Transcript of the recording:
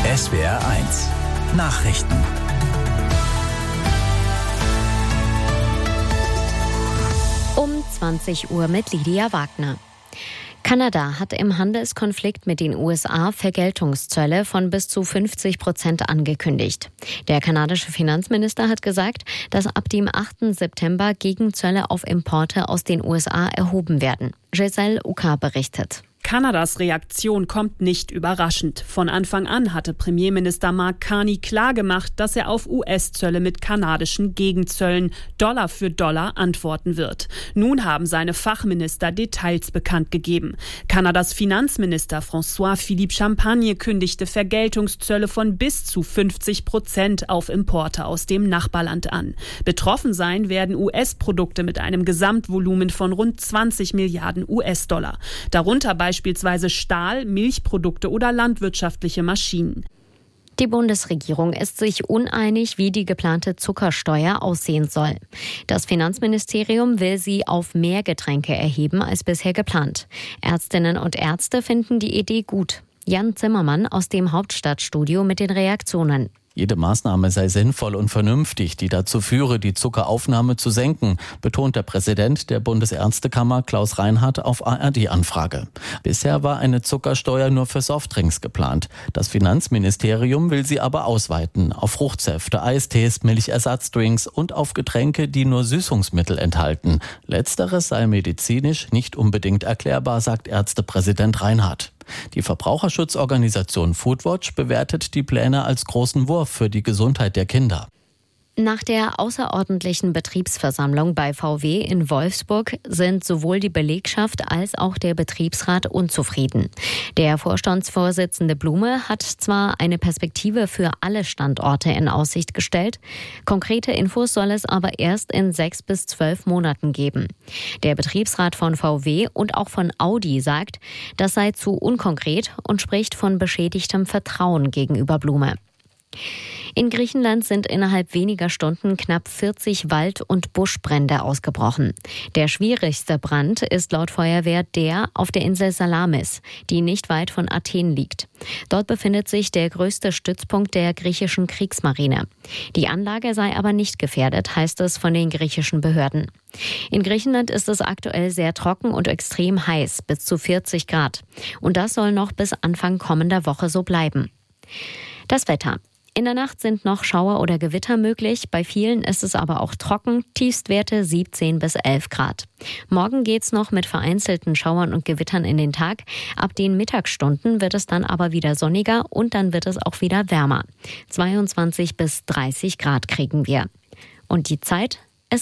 SWR1 Nachrichten. Um 20 Uhr mit Lydia Wagner. Kanada hat im Handelskonflikt mit den USA Vergeltungszölle von bis zu 50% angekündigt. Der kanadische Finanzminister hat gesagt, dass ab dem 8. September Gegenzölle auf Importe aus den USA erhoben werden. Giselle Uka berichtet. Kanadas Reaktion kommt nicht überraschend. Von Anfang an hatte Premierminister Mark Carney klargemacht, dass er auf US-Zölle mit kanadischen Gegenzöllen Dollar für Dollar antworten wird. Nun haben seine Fachminister Details bekannt gegeben. Kanadas Finanzminister François-Philippe Champagne kündigte Vergeltungszölle von bis zu 50% auf Importe aus dem Nachbarland an. Betroffen sein werden US-Produkte mit einem Gesamtvolumen von rund 20 Milliarden US-Dollar. Darunter beispielsweise Stahl, Milchprodukte oder landwirtschaftliche Maschinen. Die Bundesregierung ist sich uneinig, wie die geplante Zuckersteuer aussehen soll. Das Finanzministerium will sie auf mehr Getränke erheben als bisher geplant. Ärztinnen und Ärzte finden die Idee gut. Jan Zimmermann aus dem Hauptstadtstudio mit den Reaktionen. Jede Maßnahme sei sinnvoll und vernünftig, die dazu führe, die Zuckeraufnahme zu senken, betont der Präsident der Bundesärztekammer Klaus Reinhardt auf ARD-Anfrage. Bisher war eine Zuckersteuer nur für Softdrinks geplant. Das Finanzministerium will sie aber ausweiten auf Fruchtsäfte, Eistees, Milchersatzdrinks und auf Getränke, die nur Süßungsmittel enthalten. Letzteres sei medizinisch nicht unbedingt erklärbar, sagt Ärztepräsident Reinhardt. Die Verbraucherschutzorganisation Foodwatch bewertet die Pläne als großen Wurf für die Gesundheit der Kinder. Nach der außerordentlichen Betriebsversammlung bei VW in Wolfsburg sind sowohl die Belegschaft als auch der Betriebsrat unzufrieden. Der Vorstandsvorsitzende Blume hat zwar eine Perspektive für alle Standorte in Aussicht gestellt, konkrete Infos soll es aber erst in 6 bis 12 Monaten geben. Der Betriebsrat von VW und auch von Audi sagt, das sei zu unkonkret und spricht von beschädigtem Vertrauen gegenüber Blume. In Griechenland sind innerhalb weniger Stunden knapp 40 Wald- und Buschbrände ausgebrochen. Der schwierigste Brand ist laut Feuerwehr der auf der Insel Salamis, die nicht weit von Athen liegt. Dort befindet sich der größte Stützpunkt der griechischen Kriegsmarine. Die Anlage sei aber nicht gefährdet, heißt es von den griechischen Behörden. In Griechenland ist es aktuell sehr trocken und extrem heiß, bis zu 40 Grad. Und das soll noch bis Anfang kommender Woche so bleiben. Das Wetter. In der Nacht sind noch Schauer oder Gewitter möglich. Bei vielen ist es aber auch trocken. Tiefstwerte 17 bis 11 Grad. Morgen geht's noch mit vereinzelten Schauern und Gewittern in den Tag. Ab den Mittagsstunden wird es dann aber wieder sonniger und dann wird es auch wieder wärmer. 22 bis 30 Grad kriegen wir. Und die Zeit